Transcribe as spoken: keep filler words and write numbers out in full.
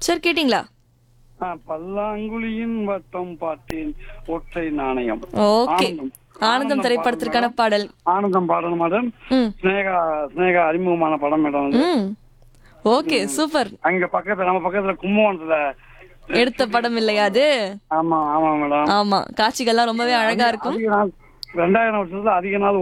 சரி கேட்டிங்களா? ஆ, பல்லாங்குழியின் வட்டம் பார்த்தேன் ஒற்றை நாணயம். ஓகே. ஆனந்தம் ஆனந்தம் ஆனந்தம் பாடல் திரைப்படத்திற்கான மேடம். பாடல். ஆனந்தம் பாடல் மேடம். ம். ஸ்னேகா ஸ்னேகா அறிமுகமான படம் மேடம் வந்து. ம். ஓகே ம். சூப்பர். அங்க பக்கத்துல நம்ம பக்கத்துல கும்பகோணத்துல எடுத்த படம் இல்லையா அது? ஆமா ஆமா மேடம். ஆமா. காட்சிகள்லாம் ரொம்பவே அழகா அதிக இருக்கும். அதிக நாள் ரெண்டாயிரம் வருஷத்துல அதிக நாள்